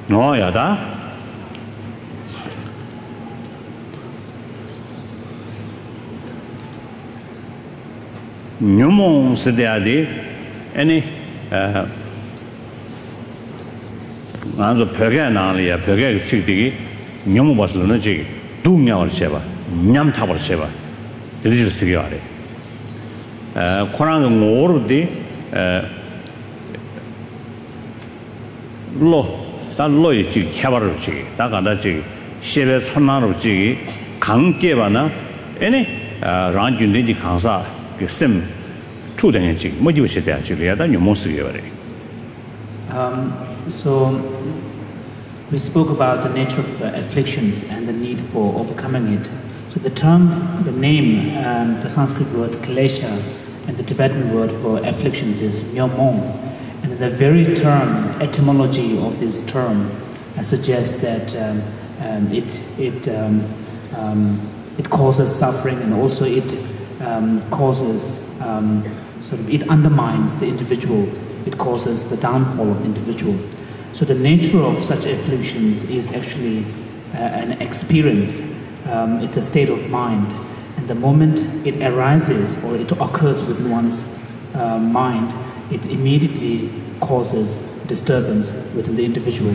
No, yada. Nyumon Sidiadi, any Anzo Perganalia, Pergag City, Nyum was Lunaji, Dumia Sheva, Nyam Tower Sheva, the little Sigari. Korang more the law, that loyalty, cavalry, Takadaji, Sheva Sonaroji, Kankevana, any Ranjuni Kansa, Sim, two danger, motivation actually, than you most So we spoke about the nature of afflictions and the need for overcoming it. So the term, the name, the Sanskrit word klesha and the Tibetan word for afflictions is nyomon. And the very term, etymology of this term suggests that it causes suffering, and also it causes it undermines the individual. It causes the downfall of the individual. So the nature of such afflictions is actually an experience. It's a state of mind. And the moment it arises or it occurs within one's mind, it immediately causes disturbance within the individual.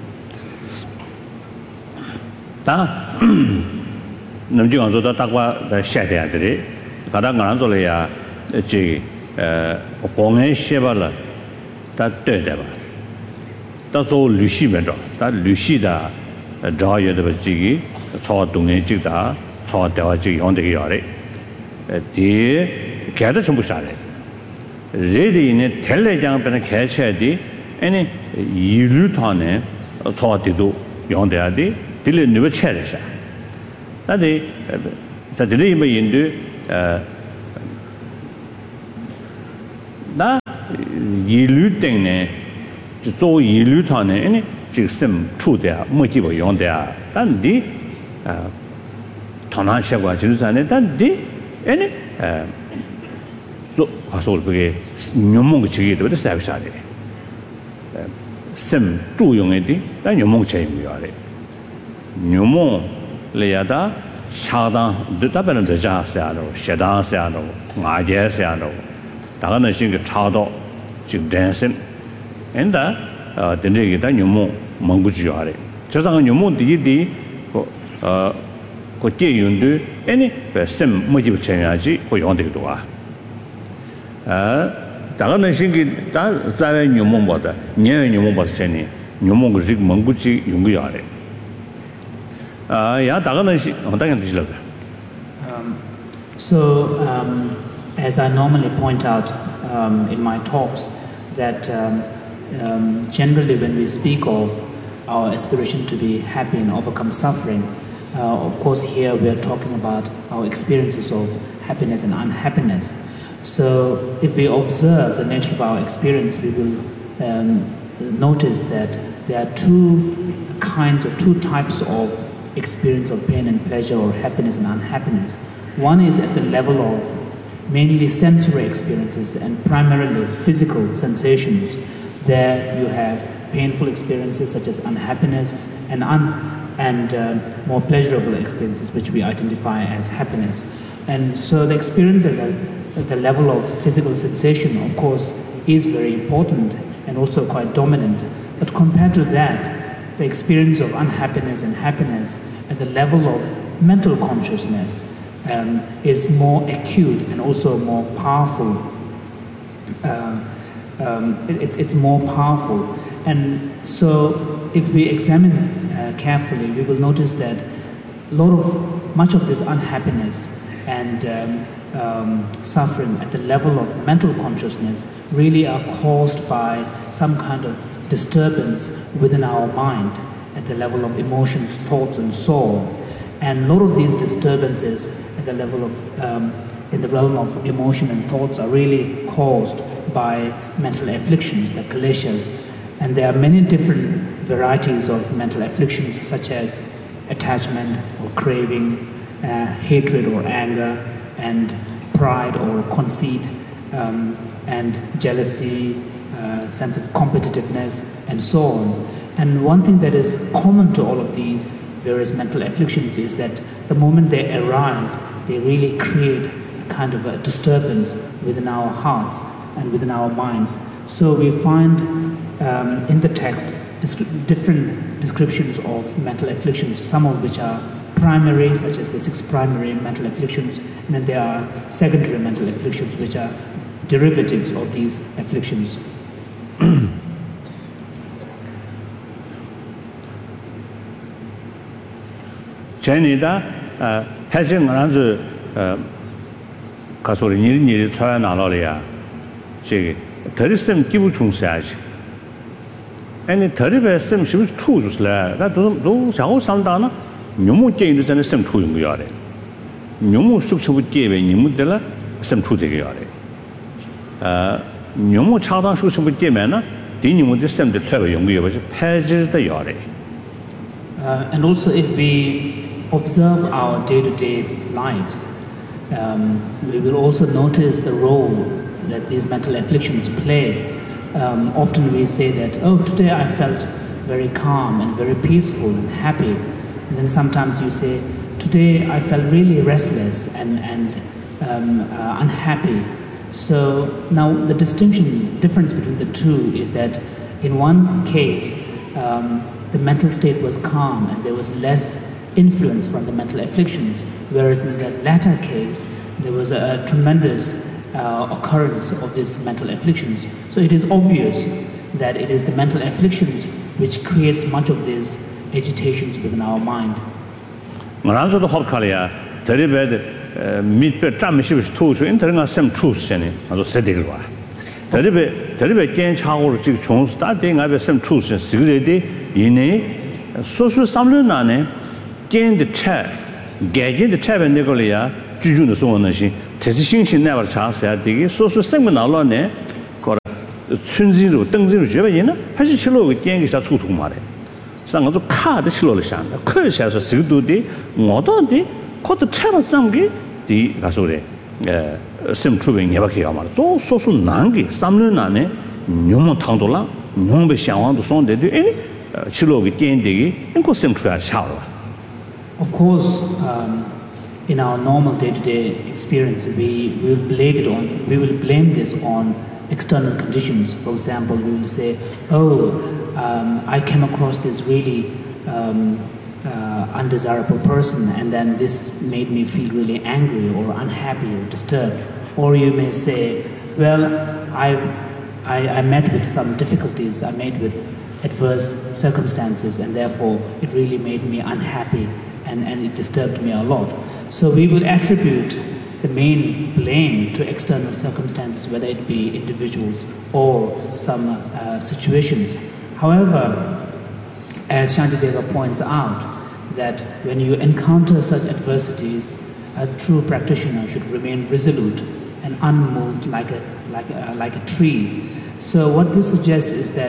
That's all Lucy Mendo, that Lucida, a draw you the Jiggy, saw Dungajida, saw Dewaji on the Yare. The Kadashamushare. Ready in a telejump and a catch any Yulutane, saw to do Yondeadi, till it never cherish. That is, Saturday in do that Yulutane. So you turn any system to their motive on there, than the Tonasha was and then the any so Hasol Numunchi with the Savage. Sim 2 young Eddie, then you monk chain you are. Numon Leada, Shada, the Taban the Jasiano, Shadan Siano, Maja Siano, Dana Sing a child, Jim dancing. And the Denegita Numo Mongujuare. Just on Numo Didi Cote Yundu, any same motive change or you want to do. Dagana Shingi, that Zara Numon water, near Numon was Chenny, Numon Rig Monguchi Yungiare. Yeah, Dagana So, as I normally point out in my talks, that generally when we speak of our aspiration to be happy and overcome suffering, of course here we are talking about our experiences of happiness and unhappiness. So if we observe the nature of our experience, we will notice that there are two types of experience of pain and pleasure, or happiness and unhappiness. One is at the level of mainly sensory experiences and primarily physical sensations. There you have painful experiences such as unhappiness and more pleasurable experiences which we identify as happiness. And so the experience at the level of physical sensation, of course, is very important and also quite dominant. But compared to that, the experience of unhappiness and happiness at the level of mental consciousness is more acute and also more powerful. It's more powerful. And so if we examine carefully, we will notice that much of this unhappiness and suffering at the level of mental consciousness really are caused by some kind of disturbance within our mind at the level of emotions, thoughts, and soul. And a lot of these disturbances at the level of, in the realm of emotion and thoughts are really caused by mental afflictions, the kleshas. And there are many different varieties of mental afflictions, such as attachment or craving, hatred or anger, and pride or conceit, and jealousy, sense of competitiveness, and so on. And one thing that is common to all of these various mental afflictions is that the moment they arise, they really create a kind of a disturbance within our hearts and within our minds. So we find in the text different descriptions of mental afflictions, some of which are primary, such as the 6 primary mental afflictions, and then there are secondary mental afflictions, which are derivatives of these afflictions. Chinese Hajing Ranzu Kasuri Niri Naloria, she Terism Kibu Chung Saj. Any terrible sim she was true to slay that those how some dana, Numu changes and some true in Yare. Numu Shuksha would give a Numudella, some true to Yare. Numu Chada Shuksha would give Mana, Dinu would send the clever young was pages the Yare. And also, if we observe our day-to-day lives, we will also notice the role that these mental afflictions play. Often we say that, oh, today I felt very calm and very peaceful and happy. And then sometimes you say, today I felt really restless and unhappy. So now the difference between the two is that in one case, the mental state was calm and there was less influence from the mental afflictions, whereas in the latter case, there was a tremendous occurrence of these mental afflictions. So it is obvious that it is the mental afflictions which creates much of these agitations within our mind. 대신신 내가 자세야 되게 소수 생문 나로네 거라 춘지로 등지로 줘봐이나 사실 실로 게임이 다出土 말해. 상가도 카드 실로를 샹다. 커셔서 스도디 모도디 코드 차로 장기 디 가소래. 심투빙 예바케가 말. 또 소수 난게 3년 안에 뇽모 탕도라 뇽베 샹왕도 손데디 에니 실로게 게임되기 인코 심투야 샤로. Of course, in our normal day-to-day experience, we will blame this on external conditions. For example, we will say, "Oh, I came across this really undesirable person, and then this made me feel really angry or unhappy or disturbed." Or you may say, "Well, I met with some difficulties. I met with adverse circumstances, and therefore it really made me unhappy, and it disturbed me a lot." So we will attribute the main blame to external circumstances, whether it be individuals or some situations. However, as Shantideva points out, that when you encounter such adversities, a true practitioner should remain resolute and unmoved like a tree. So what this suggests is that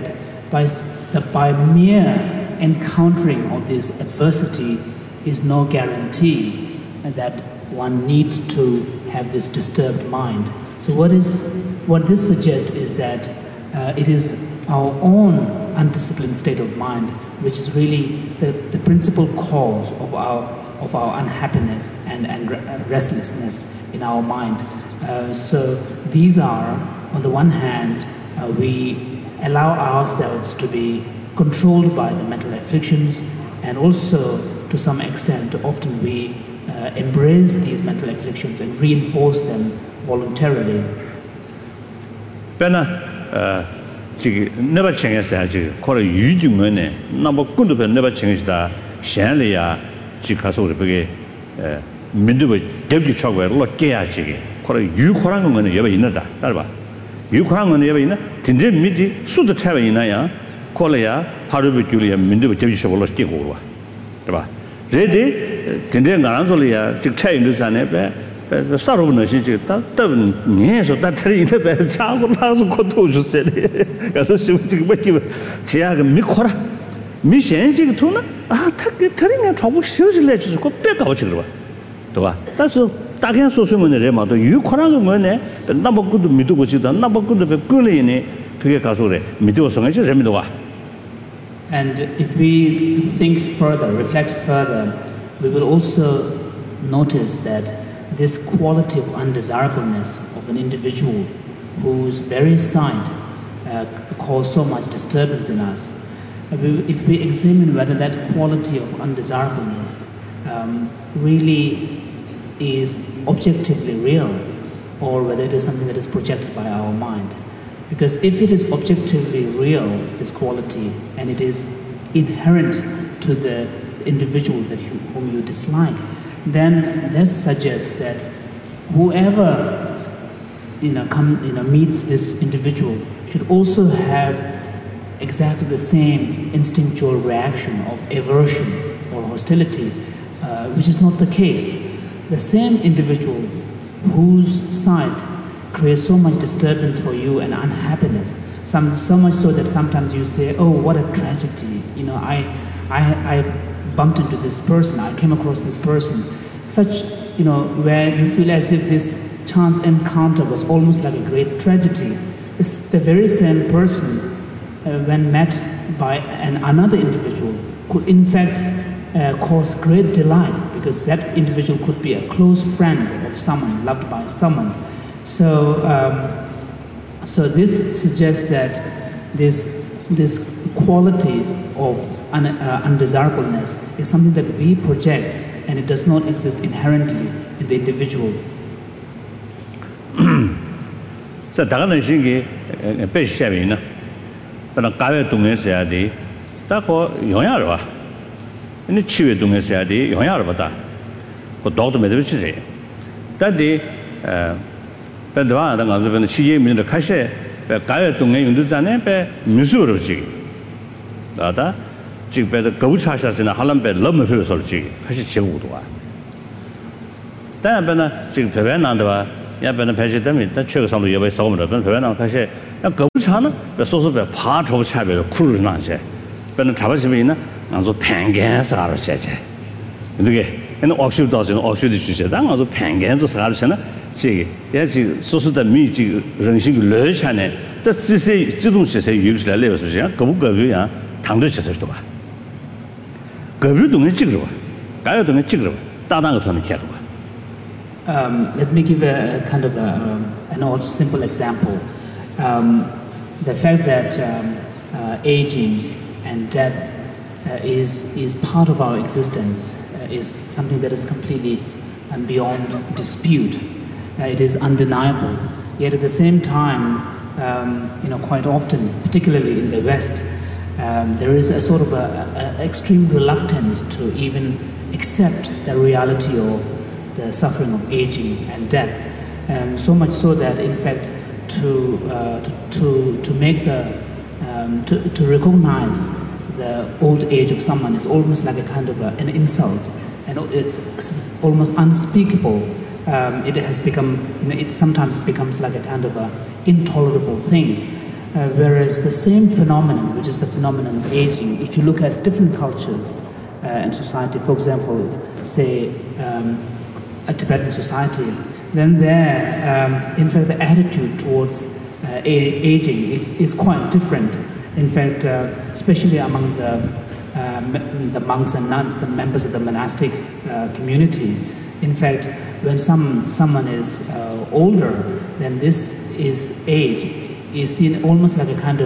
by mere encountering of this adversity is no guarantee that one needs to have this disturbed mind. So what this suggests is that it is our own undisciplined state of mind which is really the principal cause of our unhappiness and restlessness in our mind. So these are, on the one hand, we allow ourselves to be controlled by the mental afflictions, and also to some extent often we embrace these mental afflictions and reinforce them voluntarily. 지금 내가 챙겼어야지. 거래 유중원에 너무 군도에 내가 챙겼다. 샹리야 지가서 우리에게 민두의 대비 차고로 깨야지. 거래 유코란 거는 여기 있는다. 따라봐. 유코란 거는 여기 있나? 진짜 미디 수도 차가 있나야. 거래야 하루비 줄이야 민두의 대비 차고로 깨고 와. 따라봐. 제디 진짜 나랑 소리야. 즉 차이는 산에 사로는 시지 따따는 니에서 따트리는 배 차고 나서 고도 주세요. 그래서 지금 뭐지? 제가 미코라 미션지 통나 아 타게 트리는 trouble 쉬어질래 주고 빼가 오지 그러 봐. 봐. 그래서 다른 소수문에 레마도 유코라는 거네. 나보고도 믿고 지다. 나보고도 배 끌리네. 그게 가서래 믿고 성에서 재미도 And if we think further, reflect further, we will also notice that this quality of undesirableness of an individual whose very sight cause so much disturbance in us. If we examine whether that quality of undesirableness really is objectively real or whether it is something that is projected by our mind. Because if it is objectively real, this quality, and it is inherent to the individual whom you dislike, then this suggests that whoever meets this individual should also have exactly the same instinctual reaction of aversion or hostility, which is not the case. The same individual whose sight creates so much disturbance for you and unhappiness, so much so that sometimes you say, oh, what a tragedy, I bumped into this person, I came across this person, such, where you feel as if this chance encounter was almost like a great tragedy. It's the very same person, when met by another individual, could in fact cause great delight, because that individual could be a close friend of someone, loved by someone. So this suggests that this qualities of undesirableness is something that we project, and it does not exist inherently in the individual. So, 다가는 신기 배시하면은 그런 가외 동에서야 돼. 다고 영향을 봐. 근데 치외 동에서야 돼. 영향을 받아. 그 도도 매도 치지. 다디 배도와 당 가서 배는 시제민의 카셰 가외 동에 용도자네 배 미수로지. 나다 지금 배도 거부차샤스나 할람배 너무 필요설지. 카시 제고도 와. 다음에는 지금 배배난다 야배는 배제되면 일단 최고상도 여배 싸움을 하면 배배난 카시 거부차는 소소배 파조 차별 쿨을 나제. 배는 잡아지면 있나 안서 팽겐사로 제제. 이게 는 억슈도는 억슈도 주제. 당아서 팽겐도 사르잖아. 지 예지 소소的密集人性热产呢这这些自动这些有起来了是这样各不各别呀唐队其实对吧各别东西记着吧该有东西记着吧大胆个他们看着吧 Let me give a kind of an old simple example. The fact that aging and death is part of our existence is something that is completely beyond dispute. It is undeniable. Yet at the same time, quite often, particularly in the West, there is a sort of a extreme reluctance to even accept the reality of the suffering of aging and death. So much so that, in fact, to make to recognize the old age of someone is almost like a kind of an insult, and it's almost unspeakable. It has become, it sometimes becomes like a kind of a intolerable thing. Whereas the same phenomenon, which is the phenomenon of aging, if you look at different cultures and society, for example, say a Tibetan society, then there, in fact, the attitude towards aging is quite different. In fact, especially among the monks and nuns, the members of the monastic community, in fact, when someone is older, then this age is seen almost like a kind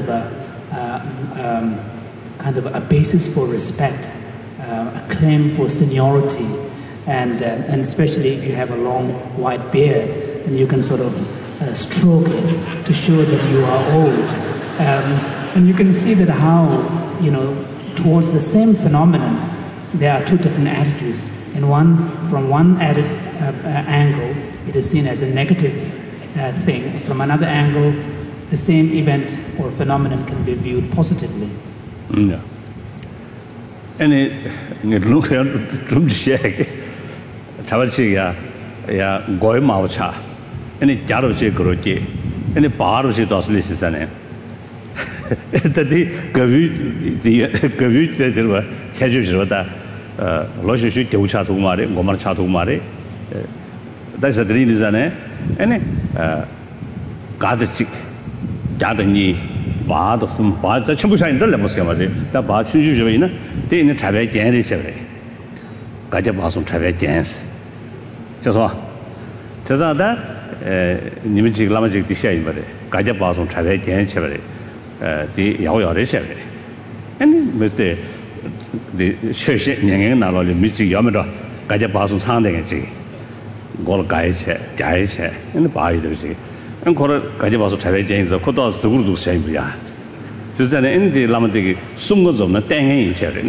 of a basis for respect, a claim for seniority, and especially if you have a long white beard, then you can sort of stroke it to show that you are old, and you can see that how towards the same phenomenon there are two different attitudes. From one angle, it is seen as a negative thing. From another angle, the same event or phenomenon can be viewed positively. Yeah. And it looks like shake. Tabachiya, ya goy maucha. And it jaroche groke. And it baroche doslisane. That the Gavu, there were Kajushota. Logic Teucha to Mare, Gomarcha to Mare. That's the reason, and Gazachic, Jadani, 바도 숨 바도 전부 사인들 레모스가 말이 다 바추주 저기는 대는 차별 견이 셔래 가져 봐서 차별 견스 그래서 저자다你们几个那么这个下一步的가져 봐서 차별 견 셔래 디 야오야래 셔래 아니 뭐데确实年龄拿了的没几要么的가져 봐서 상대가 지 걸 가이체 가이체 근데 봐야 되지 안 거를 가져 봐서 차별 견에서 코도 스구르도 셔이야 저자는 인디 라마데기 숨거 좀 땡해 이제래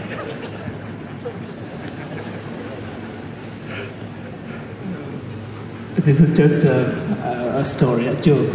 This is just a story, a joke.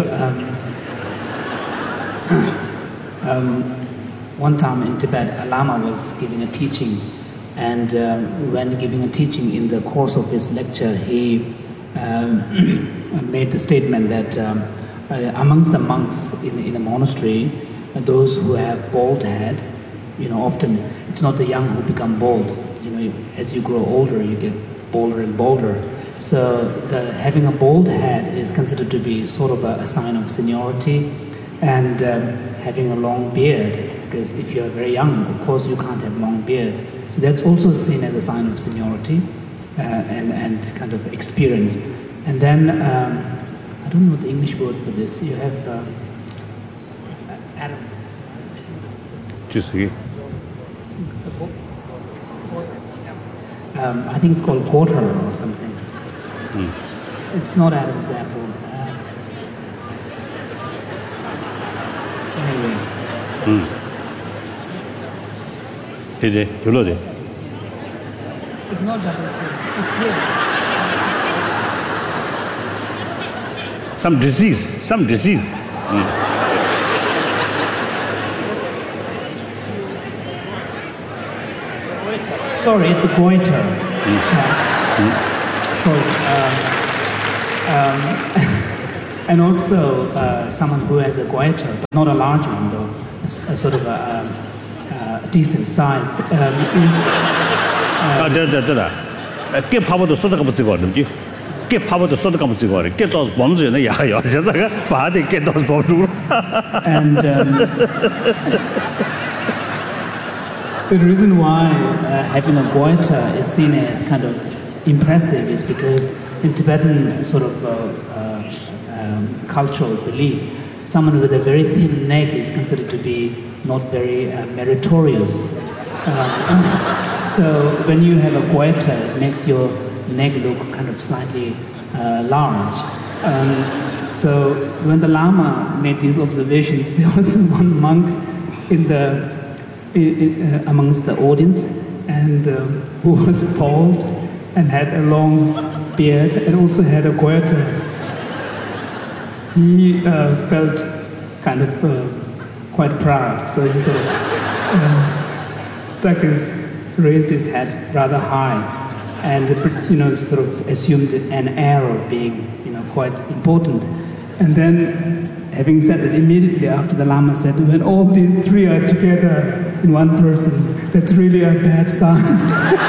One time in Tibet, a Lama was giving a teaching, and when giving a teaching in the course of his lecture, he made the statement that amongst the monks in a monastery, those who have bald head, often it's not the young who become bald. As you grow older, you get bolder and bolder. So having a bald head is considered to be sort of a sign of seniority, and having a long beard, because if you're very young, of course you can't have long beard. So that's also seen as a sign of seniority and kind of experience. And then, I don't know the English word for this. You have Adam. Just here. I think it's called quarter or something. It's not Adam's apple. Anyway. Did it? You know it? It's not double chin. It's here. Some disease. Sorry, it's a goiter. Sorry. And also someone who has a goiter, but not a large one though, a sort of a decent size, is... get power to sort of get power to sort of get those bombs in the yard, just like a body, get those bombs. And the reason why having a goiter is seen as kind of impressive is because in Tibetan sort of cultural belief, someone with a very thin neck is considered to be not very meritorious. So when you have a goiter, it makes your neck look kind of slightly large. So when the Lama made these observations, there was one monk amongst the audience, and who was bald and had a long beard and also had a goiter. He felt kind of quite proud, so he sort of raised his head rather high, and sort of assumed an air of being quite important. And then, having said that, immediately after the Lama said, when all these three are together in one person, that's really a bad sign.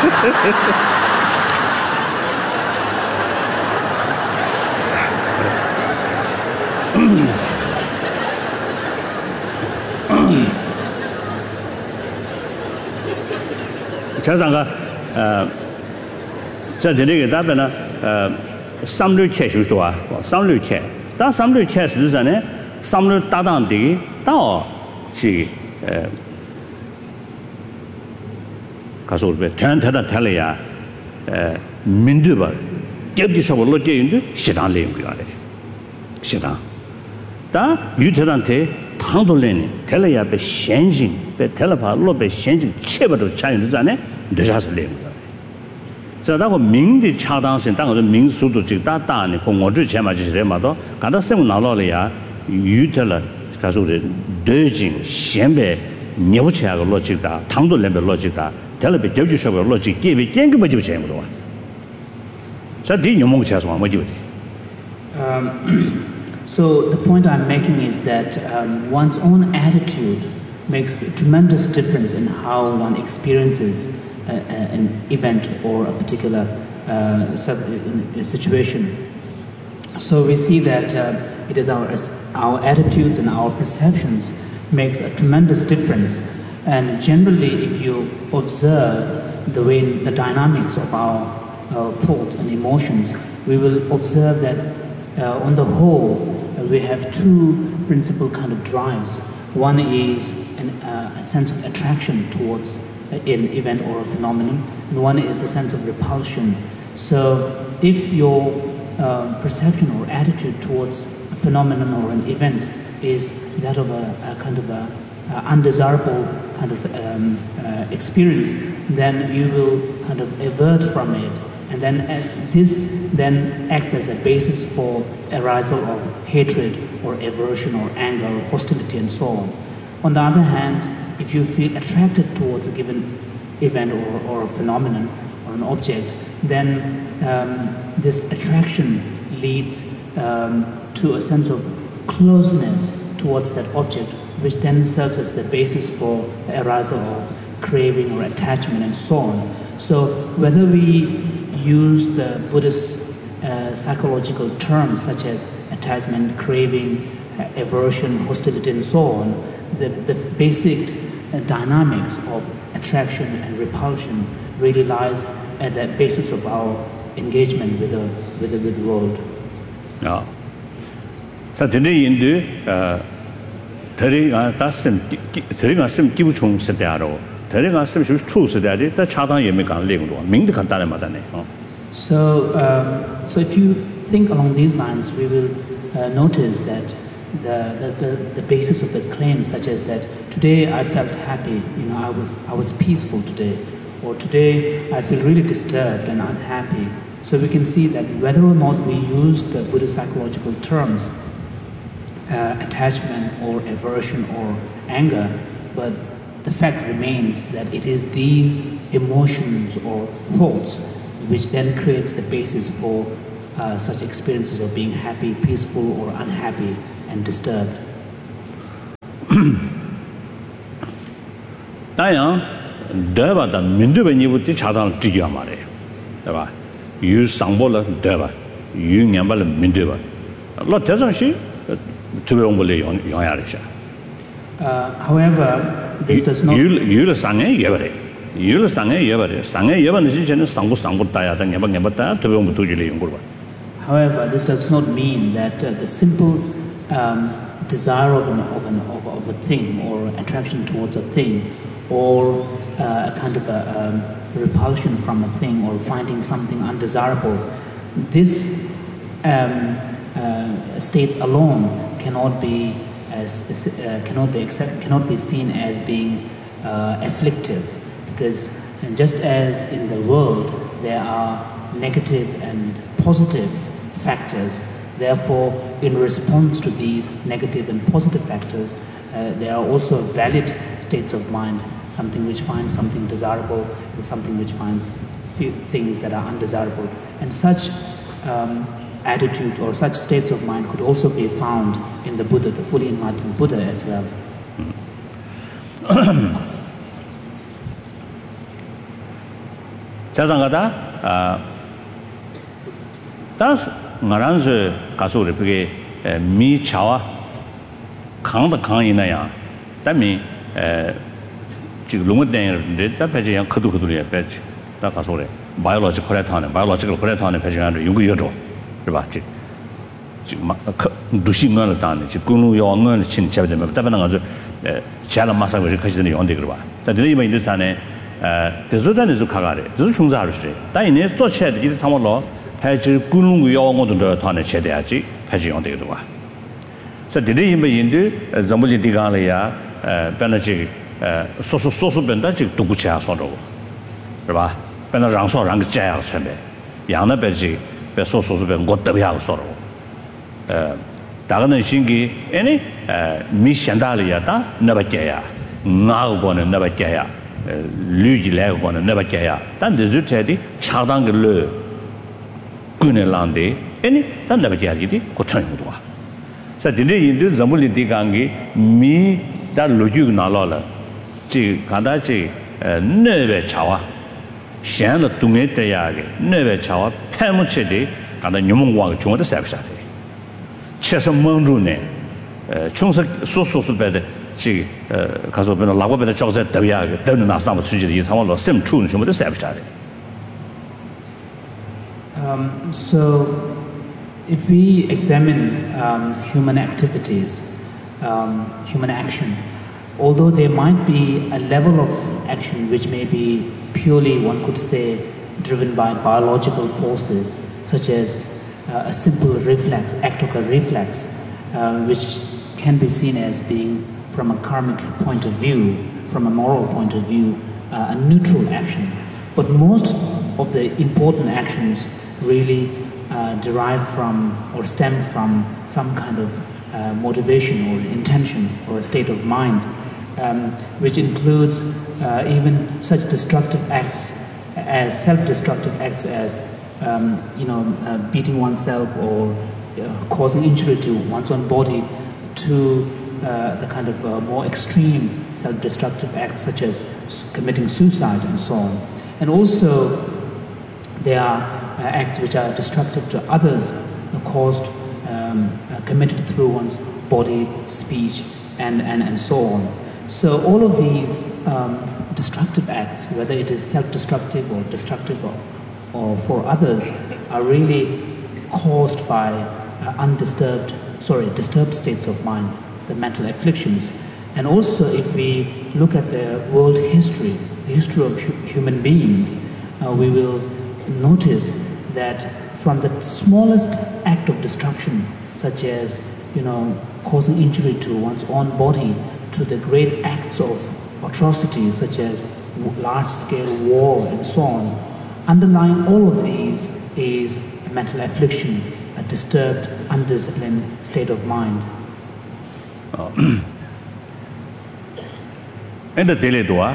자상가这这个大本呢三六开始说三六开但三六开始是呢三六搭档的到是가서 우리 대한테다 달래야 민두바 deputy하고 로제인도 시장 내용 그래 시장 다 유태한테 당돌래니 달래야 배 현진 배 달라파 로배 현진 체버도 차이는잖아 늦어서 내용 자 다고 민디 차당신 당거 민수도 지금 다다네 공원주 제마지래 마도 간다 생각 나로래야 유태라 가서 우리 대진 현배 녀부치하고 로직다 당돌래배 로직다 달라배 deputy하고 로직 개비 깽그 좀 제모도 와 자디 녀몽 차서 뭐 지지 So the point I'm making is that one's own attitude makes a tremendous difference in how one experiences an event or a particular situation. So we see that it is our attitudes and our perceptions makes a tremendous difference. And generally, if you observe the dynamics of our thoughts and emotions, we will observe that on the whole, we have two principal kind of drives. One is a sense of attraction towards an event or a phenomenon, and one is a sense of repulsion. So if your perception or attitude towards a phenomenon or an event is that of a kind of a undesirable kind of experience, then you will kind of avert from it, and then this then acts as a basis for arousal of hatred or aversion or anger or hostility and so on. On the other hand, if you feel attracted towards a given event or a phenomenon or an object, then this attraction leads to a sense of closeness towards that object, which then serves as the basis for the arousal of craving or attachment and so on. So whether we use the Buddhist psychological terms such as attachment, craving, aversion, hostility and so on, the basic dynamics of attraction and repulsion really lies at the basis of our engagement with the world. Yeah. So today in the Terega sim give chung sedaro. Terega sim should choose that the Chatan Yemikan Lingo, Ming the Cantanamatane. So if you think along these lines, we will notice that the basis of the claim, such as that today I felt happy, I was peaceful today, or today I feel really disturbed and unhappy. So we can see that whether or not we use the Buddhist psychological terms, attachment or aversion or anger, but the fact remains that it is these emotions or thoughts which then creates the basis for such experiences of being happy, peaceful or unhappy and disturbed. Dayang deba da mindu be nibu ti chadang ti ya mare. Ba. Yu sangbo la deba. Yu nyamba la mindu ba. Lo tezang shi tube ong le yong ya re sha. However, this does not yu le sang ye ba re. Yu le sang ye ba re. Sang ye ba ni shi chen sangbo ta ya da nyamba ta tube ong tu ji le yong ba. However, this does not mean that the simple desire of a thing or attraction towards a thing or a kind of a repulsion from a thing or finding something undesirable, this states alone cannot be seen as being afflictive, because just as in the world there are negative and positive factors, therefore in response to these negative and positive factors, there are also valid states of mind, something which finds something desirable and something which finds things that are undesirable. And such attitude or such states of mind could also be found in the Buddha, the fully enlightened Buddha as well. Das ngaranze kasure pege mi chawa kang da kang ina ya da mi ji long den de da pe ji yang khudu le pe ji da kasure biological correct pe ji an yu gu yo zhou是吧ji ma du xi ngan le dan ji gu lu yo ngan le qin jia de me da fa na ga jia la ma sa ge kashi de yong de ge ba da de yi me de san ne de zu dan de zu ka ga de zu chung za ru shi da yin ne zuo che de yi sang lo 패지 군웅 요원도 더 타네 제대야지 패지 용되기도 와. 그래서 디디임의 인도 전부지 디가래야 변하지 소소 변다 지 두구치야 소로. 是吧? 변나 랑소 랑 자야 선배. 양의 배지 배 소소 변 것도 야 소로. 다가는 신기 아니 미 현달이야다 너바께야. 나고는 너바께야. 류지래고는 너바께야. 단데 주체디 차당글로 Kunelande, any Tandabajadi, Kotanudua. Saturday in the Zamuli Digangi, me that Luju Nalola, Chi Kandachi, Neve Chawa, Shan Tungete Yagi, Neve Chawa, Pamuchedi, and the Numwang Chung the Savsati. 채서 멍주네 총석 소소소 배的这가서 변호 라고 배的적자 더야 더는 나서 나무 수지의 이 상황으로 셈 추는 좀 더 세비자래. So if we examine human activities, human action, although there might be a level of action which may be purely, one could say, driven by biological forces, such as a simple reflex, act of a reflex, which can be seen as being, from a karmic point of view, from a moral point of view, a neutral action. But most of the important actions really derive from or stem from some kind of motivation or intention or a state of mind, which includes even such destructive acts as self-destructive acts as beating oneself or causing injury to one's own body, to the kind of more extreme self-destructive acts such as committing suicide and so on. And also there are acts which are destructive to others, committed through one's body, speech, and so on. So all of these destructive acts, whether it is self-destructive or destructive or for others, are really caused by disturbed states of mind, the mental afflictions. And also if we look at the world history, the history of human beings, we will notice that from the smallest act of destruction, such as causing injury to one's own body, to the great acts of atrocity such as large-scale war and so on, underlying all of these is a mental affliction, a disturbed, undisciplined state of mind. And the daily doa,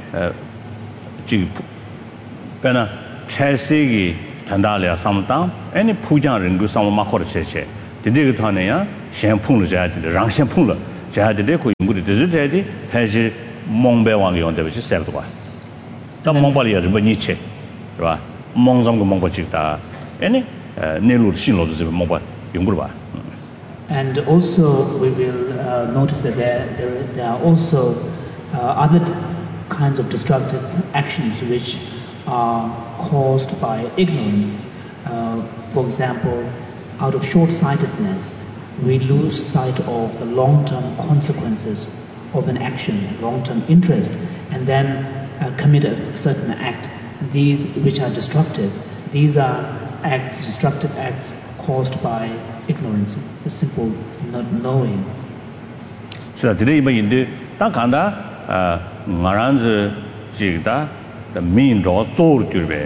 Pena Chelsea, Tandalia, Samtang, any Pujan and Gusama Makor Cheche, the Digitania, Shampoo, Rang Shampoo, Jahadico, Moody Desert, has Mongbe Wangi on the which is Sevdua. The Mongolia, the Beniche, Mongzong Mongochita, any Nelu Shino, the Mongba, Yungruba. And also we will notice that there are also other kinds of destructive actions which are caused by ignorance. For example, out of short-sightedness, we lose sight of the long-term consequences of an action, long-term interest, and then commit a certain act. These which are destructive, these are destructive acts caused by ignorance, a simple not knowing. So today in the Takanda, Maranz Jigda, the mean draw soul to be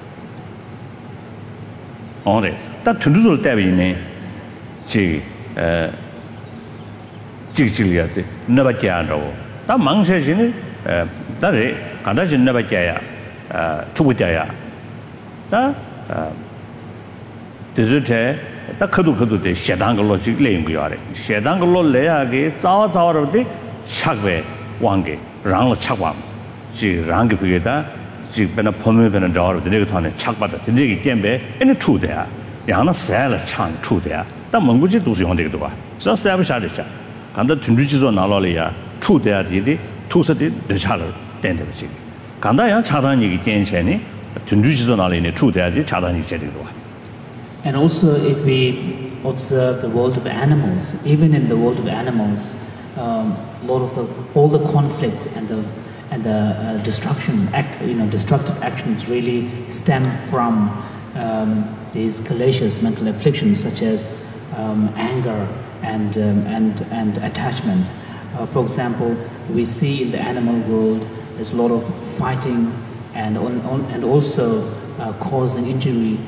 on it. That to do Davine Jigilia, never Jano. That monk says in it, that is, Kandashin never Jaya, Tuwitaya. That desert. The Kudu de Shadangolo Linguare, Shadangolo Leage, Zawa of the Chagwe, Wangi, Rang Chagwam, She Rangi Pigeta, she been a Pomu and a door of the Ligaton and Chagbat, the Nigi Gembe, and the two there. Yana Sala Chan, two there. The Monguji does you on the door. So Savishadisha, and the Tunduchis on Alolia, two there did it, two said the Chatter, Dendivici. Kandaya Chatani Gencheni, Tunduchis on Alini, two there, the Chatani Jedidua. And also, if we observe the world of animals, even in the world of animals, all the conflict and the destruction destructive actions really stem from these calacious mental afflictions such as anger and attachment. For example, we see in the animal world there's a lot of fighting and also causing injury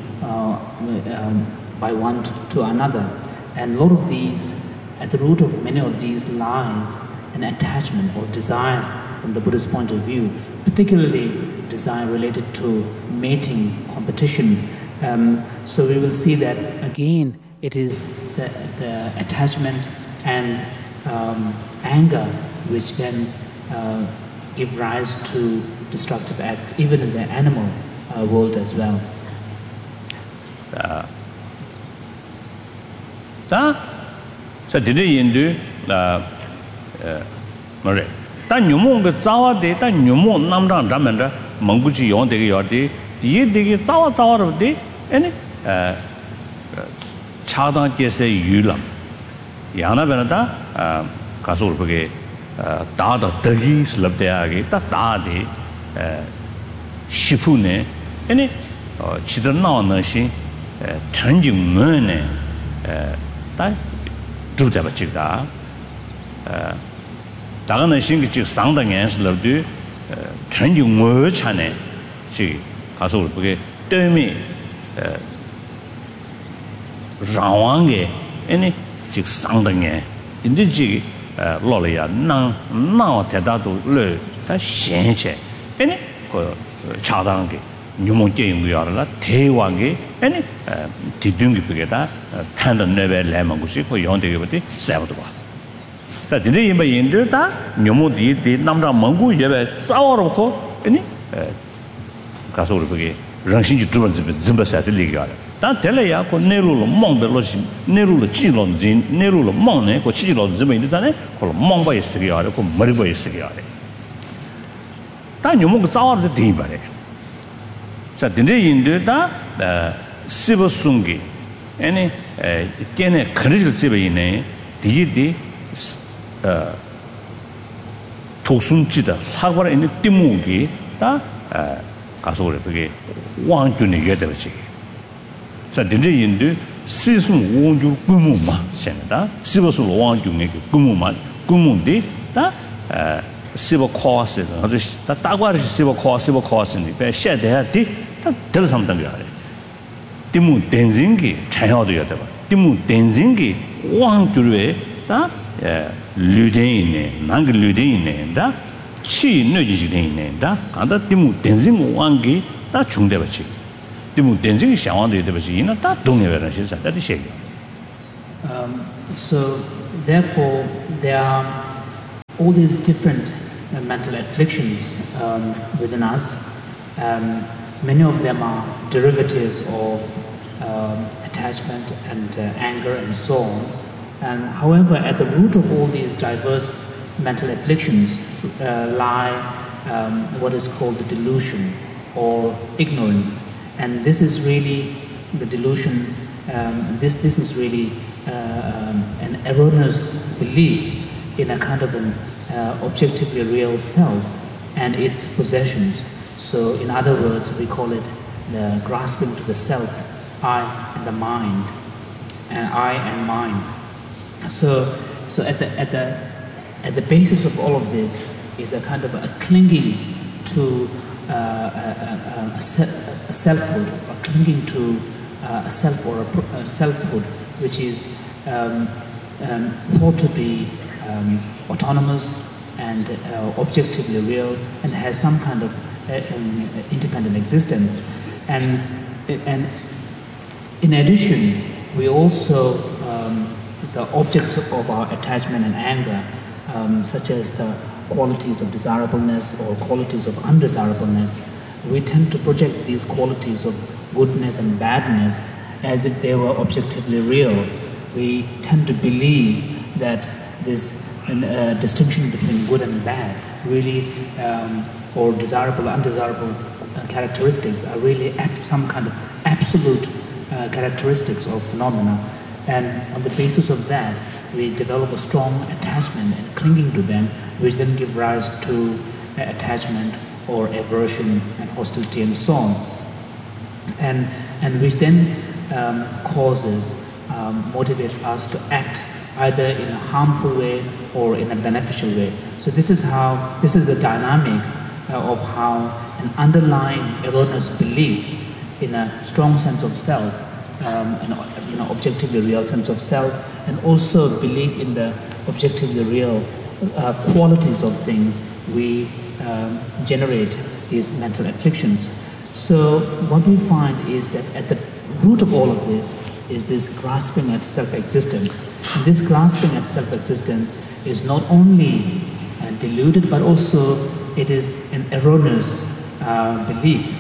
by one to another, and a lot of these, at the root of many of these lies an attachment or desire from the Buddhist point of view, particularly desire related to mating, competition. So we will see that again it is the attachment and anger which then give rise to destructive acts, even in the animal world as well. 자 되게 인도 뭐래 다 녀몽가 자와데 다 녀몽 남랑 라면다 멍구지 용되게 요데 뒤에 되게 자와르데 아니 차단께서 유람 야나베나다 가서 그게 다다 더기 슬럽대하게 딱 다데 시푸네 아니 지들 나오는 시 전증문에 다 주자바 지다 다가는 신기 즉 상당히 슬럽도 전증문 차네 지 가서 그게 때문에 라왕게 아니 즉 상당히 인지지 로리야 나와 대다도 르다 신체 아니 그 차단게 뉴몬게임이야라 대왕게 아니 디둥기 비게다 판단 레벨 레망고시 그 용되게부터 세워도 봐. 자, 근데 이마 인들다 뉴몬디 남자 몽고 예배 싸워놓고 아니 가서 우리 그게 랑신지 두번 즈바사들 리가 다 텔레야 고 네루로 몽벨로시 네루로 찌론진 네루로 몽네 고 치지로 즈메인잖아요. 고 몽바이 쓰기야 고 머리바이 쓰기야 다 뉴몬 그 싸워도 돼 말이야. 자, 근데 인들다 시버숭기 아니 걔네 그릇을 쓰베이네 디디 독순지다 사과를 있는 띠무기 다 가서 그래 그게 왕준이 얘기되지. 자, 근데 인도 시순 원주 꾸무마 sen다 시버스 왕준이 꾸무마 꾸문디 다 시버 코스 아주 다 따과르 시버 코스니 배 셔대야디 다 들삼당이야. 띠무 댄징기 차야도야 돼 봐. 띠무 댄징기 왕주에 다 류데이네 난그 류데이네 다 치 느지지네 다 간다 띠무 댄징 왕기 다 중대버지 띠무 댄징 샤왕도 되버지 이나 다 동네베라 시사 다 디셰. So therefore there are all these different mental afflictions within us. Many of them are derivatives of attachment and anger and so on. And however, at the root of all these diverse mental afflictions lie what is called the delusion or ignorance. And this is really the delusion, this is really an erroneous belief in a kind of an objectively real self and its possessions. So in other words, we call it the grasping to the self, I and the mind, and I and mine. So at the basis of all of this is a kind of a clinging to a selfhood, or clinging to a self or a selfhood, which is thought to be autonomous and objectively real, and has some kind of independent existence. And in addition, we also the objects of our attachment and anger, such as the qualities of desirableness or qualities of undesirableness, we tend to project these qualities of goodness and badness as if they were objectively real. We tend to believe that this distinction between good and bad really, or desirable, undesirable characteristics are really some kind of absolute characteristics of phenomena. And on the basis of that, we develop a strong attachment and clinging to them, which then give rise to attachment or aversion and hostility and so on. And which then causes, motivates us to act either in a harmful way or in a beneficial way. So this is the dynamic of how an underlying erroneous belief in a strong sense of self, an objectively real sense of self, and also belief in the objectively real qualities of things, we generate these mental afflictions. So what we find is that at the root of all of this is this grasping at self-existence. And this grasping at self-existence is not only deluded, but also it is an erroneous belief.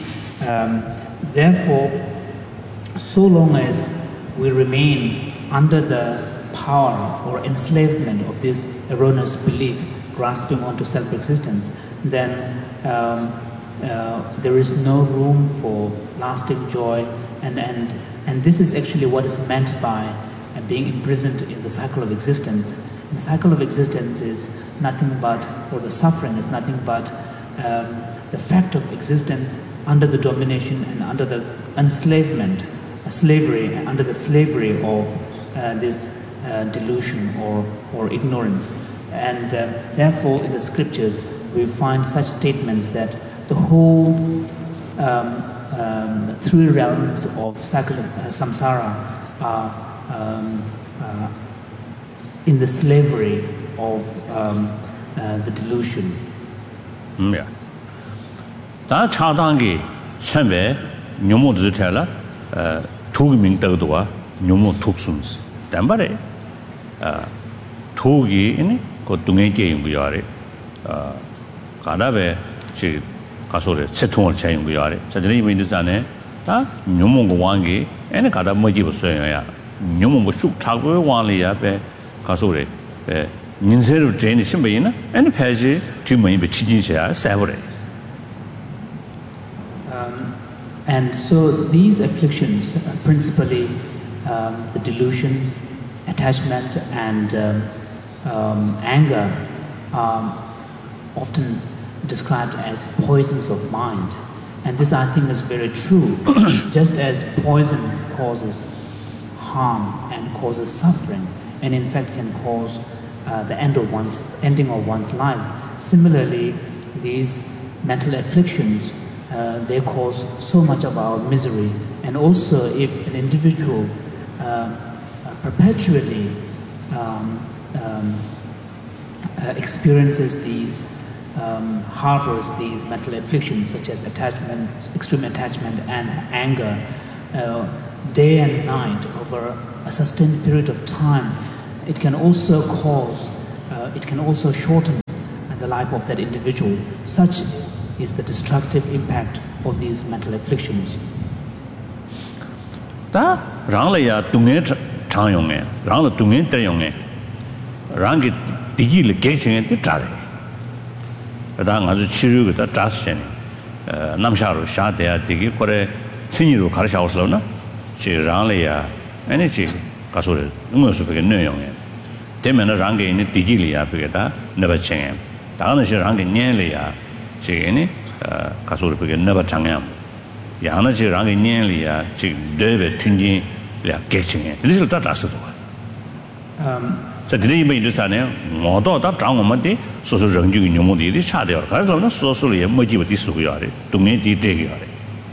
Therefore, so long as we remain under the power or enslavement of this erroneous belief grasping onto self-existence, then there is no room for lasting joy, and this is actually what is meant by being imprisoned in the cycle of existence. The cycle of existence is nothing but, or the suffering is nothing but the fact of existence under the domination and under the enslavement, slavery, under the slavery of this delusion or ignorance. And therefore, in the scriptures, we find such statements that the whole three realms of cycle of samsara are in the slavery of the delusion. Yeah. That Chadangi Sembe, Numo Zutella, Tugming Dodua, Numo Tuxums, Dambare, Tugi in Kotungi in Buyari, Kadabe, she Casore, Seton Chain Buyari, suddenly in the Zane, Numo Wangi, and a Kadamoji was saying, Numo Shuk Tagu, Wanlia, Casore, Ninzer of Jane Simbina, and Paji, Tumay, Bichinja, Savore. And so these afflictions, principally the delusion, attachment, and anger, are often described as poisons of mind. And this, I think, is very true. Just as poison causes harm and causes suffering, and in fact can cause the ending of one's life. Similarly, these mental afflictions, they cause so much of our misery. And also, if an individual perpetually experiences these, harbors these mental afflictions such as attachment, extreme attachment and anger, day and night over a sustained period of time, it can also shorten the life of that individual. Such is the destructive impact of these mental afflictions. Da Ranglaya Tunge Tayonge, Rangla Tunge Tayonge, Rangi Digil Gation and the Tari. Adang as a Chiru, the Tashen, Namsharu, Shatea, Digi, Kore, Siniru, Karshaslona, She Ranglaya, and she Kasure, Numusupik Nuyonge. Temen Rangi in Digilia Pigata, never changed. Dana she Rangi Nielia, she any Kasurpik never changam. Yana she Rangi Nielia, she David Tunji, catching it. Little Tatas. So today made this annual, Modo, that Dramati, so Rangi Numudi, the Shadow, Casla, socially a motive with this Suyari, to meet the Degiari.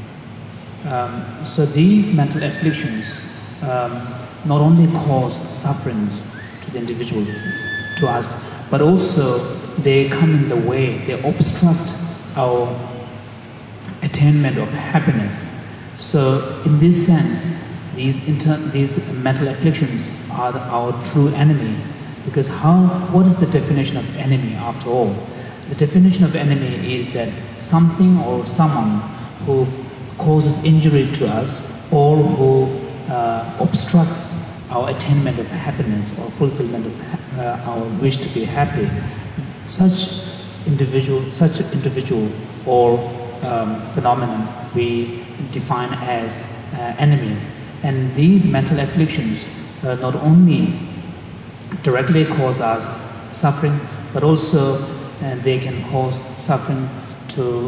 So these mental afflictions not only cause sufferings to the individual, to us, but also they come in the way, they obstruct our attainment of happiness. So in this sense, these mental afflictions are our true enemy, because what is the definition of enemy after all? The definition of enemy is that something or someone who causes injury to us or who obstructs our attainment of happiness or fulfillment of our wish to be happy. Such individual or phenomenon we define as enemy. And these mental afflictions not only directly cause us suffering, but also they can cause suffering to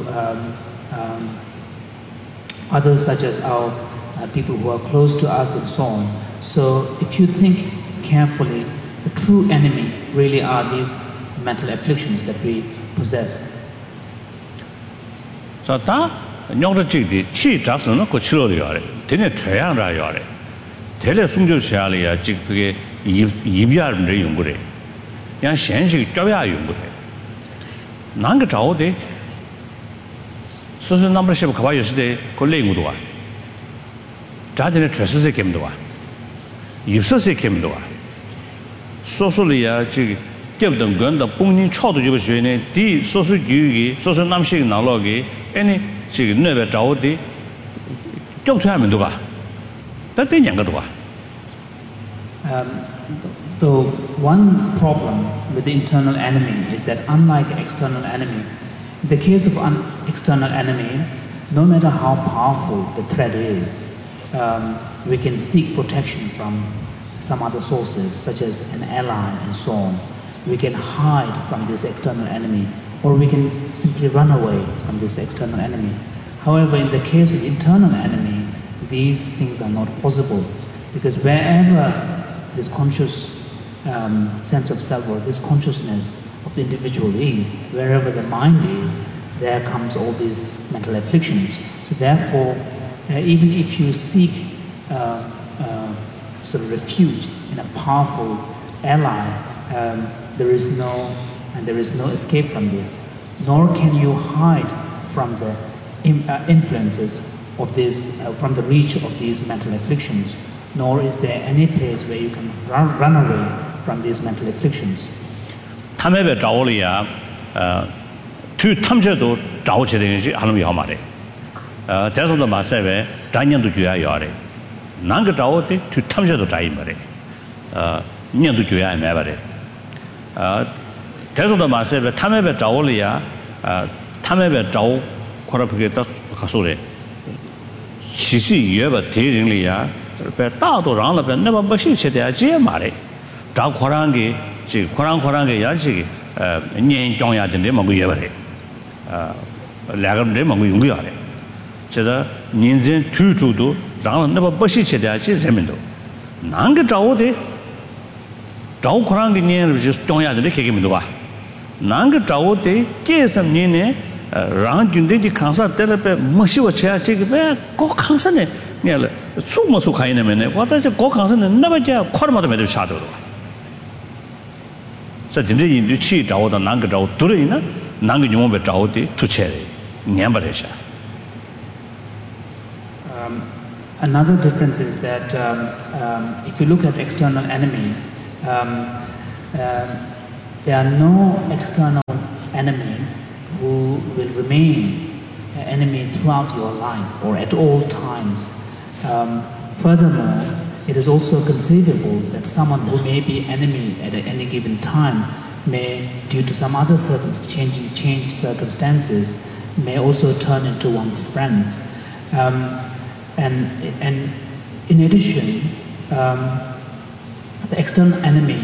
others, such as our people who are close to us and so on. So if you think carefully, the true enemy really are these mental afflictions that we possess. So that Nyongda Chigdi, Chi Jackson, Cochilo Yare, Tene Trayan Rayare, Tele Sunjo Shalia, Chig Yibia Yungure, Yan Shenji Tavia Yungure. Nanga Taude, social numbership Kawayos de Collegudua. Judging Tresses came to one. Yipsas came to one. Socially, give them gun the Pony Chod Yugoslavia, the social Yugi, social Namshik Nalogi, any she never Jaudi, don't have in Dua. That thing younger. So one problem with the internal enemy is that unlike external enemy, in the case of an external enemy, no matter how powerful the threat is, we can seek protection from some other sources, such as an ally and so on. We can hide from this external enemy, or we can simply run away from this external enemy. However, in the case of internal enemy, these things are not possible, because wherever this conscious sense of self, or this consciousness of the individual is, wherever the mind is, there comes all these mental afflictions. So therefore, even if you seek sort of refuge in a powerful ally, there is no escape from this, nor can you hide from the influences of this, from the reach of these mental afflictions, nor is there any place where you can run away from these mental afflictions. 탐해배 자올이야 투 탐셔도 자오치는 지 하는 거 말해. 대선도 마세베 단년도 줘야 요래. 난그 자오때 투 탐셔도 자이 말해. 년도 줘야 해 말해. 대선도 마세베 탐해배 자올이야 탐해배 자오 코라프게 다 가소래. 시시 예바 대ring이야. 大多让了边那么不是吃的这말해. 자 코란게 지 코란게 야지 년 정야 되는데 뭐 예버래.两个人뭐用거야. 제가 인생 투주도让那么不是吃的这人们都. 난게 자오데 자오 코란게 년을 지 정야 되는데 개개민도 봐. 난게 자오데 계산 년에 랑 군대지 강사 때려배 뭐시워 쳐야 지금 꼭 강사네. 네, 수모수 가이네면에 와다지 꼭 강사는 나바자 코르마도 매도 샤도로. 자 진짜 인도 치 자오다 난거 자오 들어이나 난거 용어배 자오디 투체래. 냠바래샤. Another difference is that if you look at external enemy, there are no external enemy who will remain an enemy throughout your life or at all times. Furthermore, it is also conceivable that someone who may be enemy at any given time may, due to some other changed circumstances, may also turn into one's friends. And in addition, the external enemy,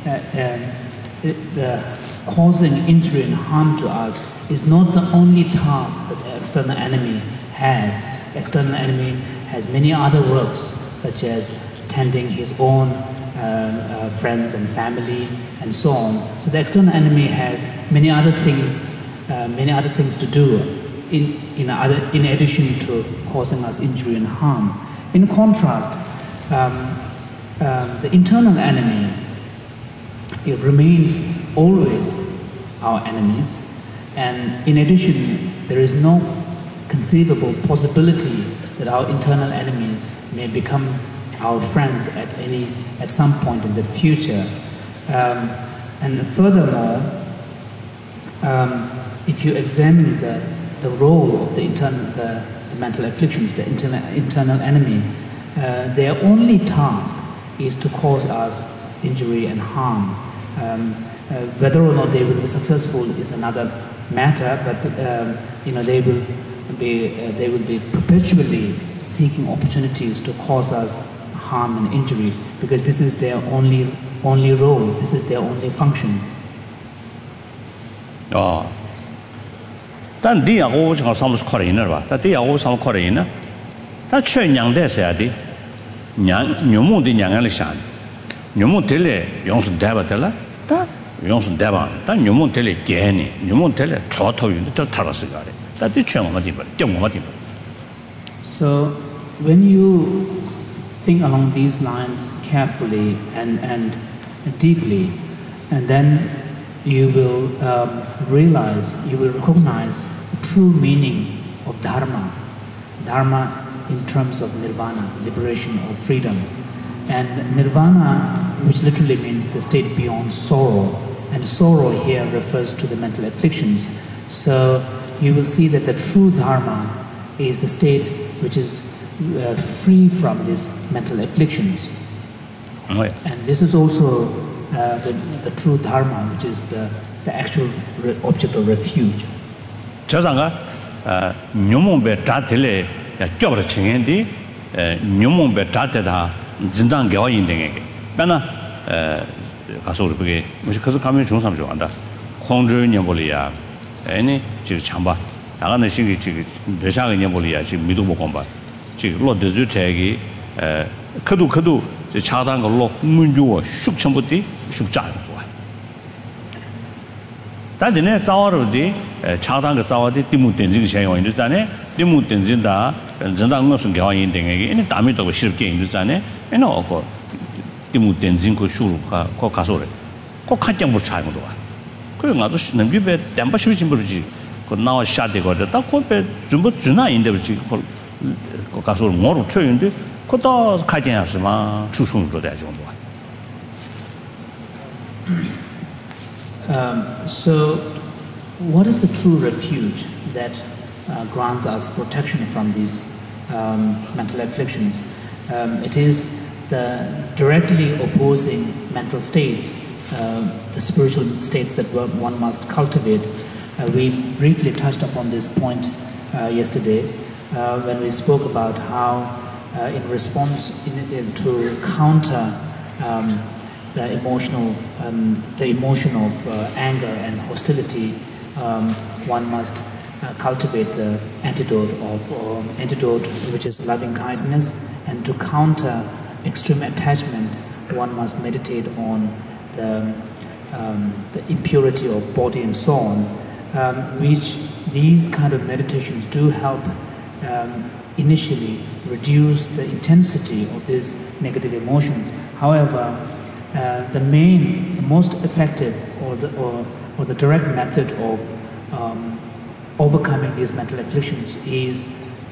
the causing injury and harm to us is not the only task that the external enemy has. The external enemy has many other works, such as tending his own friends and family and so on. So the external enemy has many other things to do in addition to causing us injury and harm. In contrast, the internal enemy, it remains always our enemies, and in addition, there is no conceivable possibility that our internal enemies may become our friends at some point in the future. And furthermore, if you examine the role of the mental afflictions, the internal enemy, their only task is to cause us injury and harm. Whether or not they will be successful is another matter, but they will be perpetually seeking opportunities to cause us harm and injury, because this is their only role, this is their only function. 단 디하고 저 사무소 거래인을 봐. 다 디하고 사무 거래인은 다 최냥대서야 돼. 냥 녀모디 냥을 산. 녀모 될래 용수 대바들라. 다 용수 대바. 다 녀모 될래 개니. 녀모 될래 저토윤도 더 타라서 가래. 다 뒤쳐만 디버. 띵만 디버. So when you think along these lines carefully and deeply, and then you will recognize the true meaning of dharma. Dharma in terms of nirvana, liberation or freedom. And nirvana, which literally means the state beyond sorrow, and sorrow here refers to the mental afflictions. So you will see that the true dharma is the state which is free from these mental afflictions. Oh, yeah. And this is also the true dharma, which is the actual object of refuge. 저상가 뇽몽베 다텔레 껴버 칭엔디 뇽몽베 다테다 진당 겨인데게 나나 가서 그게 무슨 그래서 가면 중삼 좋아한다 공주 년볼이야 아니 지금 참바 나가는 시기 지금 대상의 년볼이야 지금 미도 못 건바 지금 로드즈 책이 커도 차단 걸로 문주어 숙청부터 숙장但是呢，早了的，茶汤个早的，地木电子个现象，就是呢，地木电子的，人当我说搞一点个，因为大米这个实践就是呢，因为我个地木电子个收入个卡数嘞，个看见不差很多啊。可是我都能比别单把修行不是，个哪下的个的，但个别全部最难赢的不是个卡数，我都吹用的，个到看见是嘛，输出做的很多。 So, what is the true refuge that grants us protection from these mental afflictions? It is the directly opposing mental states, the spiritual states that one must cultivate. We briefly touched upon this point yesterday when we spoke about how, in response to counter the emotion of anger and hostility, one must cultivate the antidote which is loving kindness, and to counter extreme attachment, one must meditate on the impurity of body and so on, which these kind of meditations do help initially reduce the intensity of these negative emotions. However, the most effective or the direct method of overcoming these mental afflictions is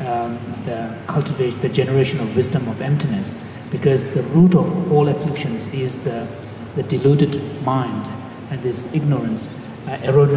the generation of wisdom of emptiness, because the root of all afflictions is the deluded mind and this ignorance, erroneous